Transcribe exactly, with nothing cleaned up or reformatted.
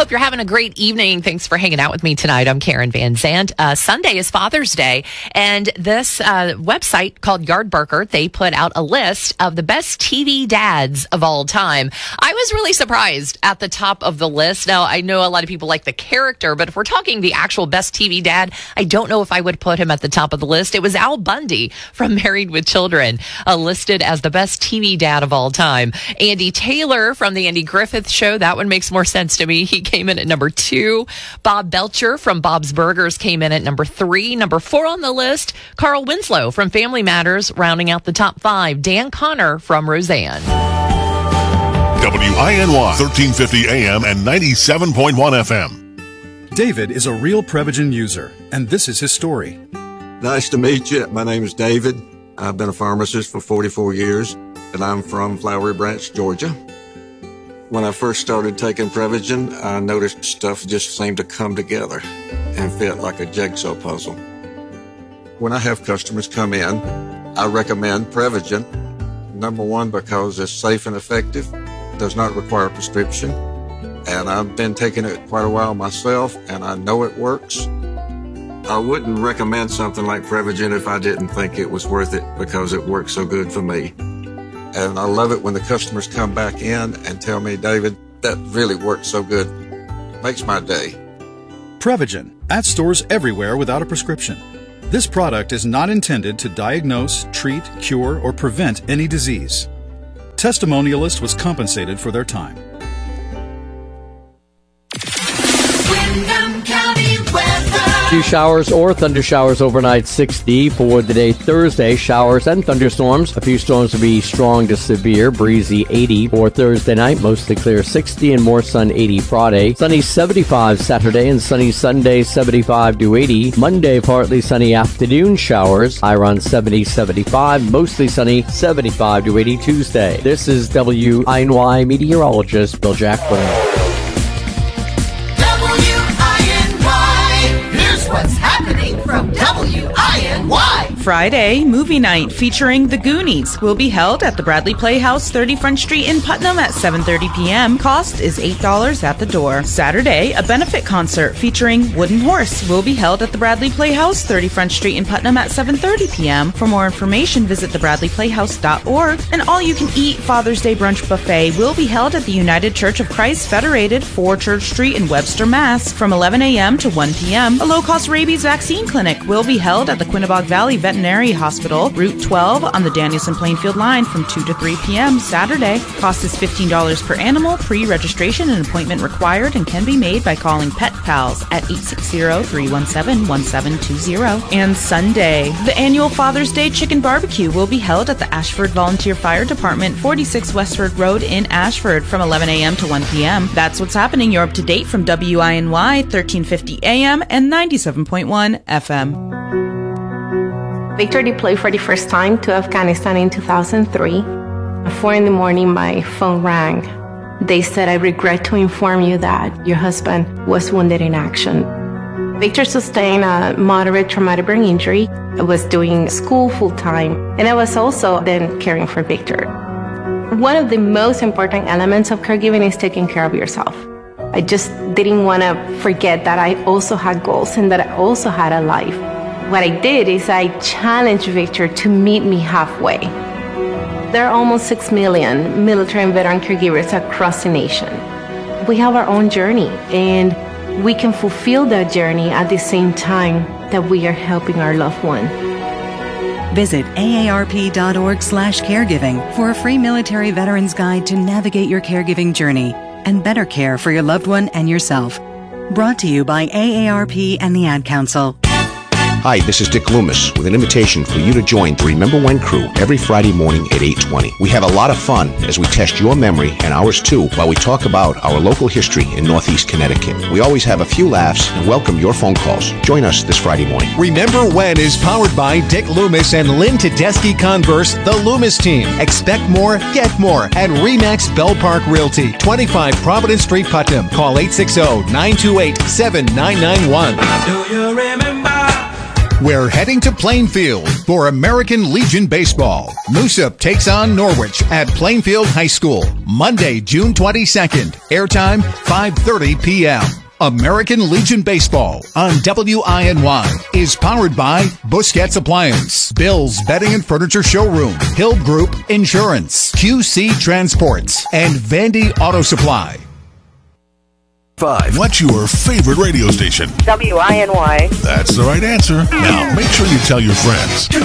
Hope you're having a great evening. Thanks for hanging out with me tonight. I'm Karen Van Zandt. Uh, Sunday is Father's Day, and this uh, website called Yardbarker, they put out a list of the best T V dads of all time. I was really surprised at the top of the list. Now, I know a lot of people like the character, but if we're talking the actual best T V dad, I don't know if I would put him at the top of the list. It was Al Bundy from Married with Children, uh, listed as the best T V dad of all time. Andy Taylor from the Andy Griffith Show, that one makes more sense to me. He came in at number two. Bob Belcher from Bob's Burgers came in at number three. Number four on the list, Carl Winslow from Family Matters, rounding out the top five. Dan Connor from Roseanne. W I N Y, thirteen fifty A M and ninety-seven point one F M. David is a real Prevagen user, and this is his story. Nice to meet you. My name is David. I've been a pharmacist for forty-four years, and I'm from Flowery Branch, Georgia. When I first started taking Prevagen, I noticed stuff just seemed to come together and fit like a jigsaw puzzle. When I have customers come in, I recommend Prevagen. Number one, because it's safe and effective, does not require a prescription, and I've been taking it quite a while myself, and I know it works. I wouldn't recommend something like Prevagen if I didn't think it was worth it, because it works so good for me. And I love it when the customers come back in and tell me, David, that really works so good. Makes my day. Prevagen, at stores everywhere without a prescription. This product is not intended to diagnose, treat, cure, or prevent any disease. Testimonialist was compensated for their time. Windham County weather. Few showers or thunder showers overnight, sixty for the day Thursday. Showers and thunderstorms. A few storms will be strong to severe, breezy, eighty for Thursday night. Mostly clear, sixty, and more sun, eighty Friday. Sunny, seventy-five Saturday, and sunny Sunday, seventy-five to eighty. Monday, partly sunny afternoon showers. High around seventy, seventy-five. Mostly sunny, seventy-five to eighty Tuesday. This is W I N Y meteorologist Bill Jacklin. What's happening from W I N Y? Friday, movie night featuring The Goonies will be held at the Bradley Playhouse, thirty Front Street in Putnam at seven thirty p.m. Cost is eight dollars at the door. Saturday, a benefit concert featuring Wooden Horse will be held at the Bradley Playhouse, thirty Front Street in Putnam at seven thirty p.m. For more information, visit the bradley playhouse dot org. An all-you-can-eat Father's Day brunch buffet will be held at the United Church of Christ Federated, four Church Street in Webster, Mass. from eleven a.m. to one p.m. A low-cost rabies vaccine clinic will be held at the Quinebaug Valley Veterinary Hospital, Route twelve on the Danielson-Plainfield line from two to three p.m. Saturday. Cost is fifteen dollars per animal. Pre-registration and appointment required and can be made by calling Pet Pals at eight six zero, three one seven, one seven two zero. And Sunday, the annual Father's Day Chicken Barbecue will be held at the Ashford Volunteer Fire Department, forty-six Westford Road in Ashford from eleven a.m. to one p.m. That's what's happening. You're up to date from W I N Y, thirteen fifty A M and ninety-seven point one F M. Victor deployed for the first time to Afghanistan in two thousand three. At four in the morning, my phone rang. They said, I regret to inform you that your husband was wounded in action. Victor sustained a moderate traumatic brain injury. I was doing school full-time, and I was also then caring for Victor. One of the most important elements of caregiving is taking care of yourself. I just didn't want to forget that I also had goals and that I also had a life. What I did is I challenged Victor to meet me halfway. There are almost six million military and veteran caregivers across the nation. We have our own journey, and we can fulfill that journey at the same time that we are helping our loved one. Visit A A R P dot org slash caregiving for a free military veterans guide to navigate your caregiving journey and better care for your loved one and yourself. Brought to you by A A R P and the Ad Council. Hi, this is Dick Loomis with an invitation for you to join the Remember When crew every Friday morning at eight twenty. We have a lot of fun as we test your memory and ours too while we talk about our local history in Northeast Connecticut. We always have a few laughs and welcome your phone calls. Join us this Friday morning. Remember When is powered by Dick Loomis and Lynn Tedeschi Converse, the Loomis team. Expect more, get more at Remax Bell Park Realty, twenty-five Providence Street, Putnam. Call eight six zero, nine two eight, seven nine nine one. Do you remember? We're heading to Plainfield for American Legion Baseball. Moosup takes on Norwich at Plainfield High School, Monday, June twenty-second. Airtime, five thirty p.m. American Legion Baseball on W I N Y is powered by Busquets Appliance, Bill's Bedding and Furniture Showroom, Hill Group Insurance, Q C Transports, and Vandy Auto Supply. Five. What's your favorite radio station? W I N Y. That's the right answer. Now, make sure you tell your friends.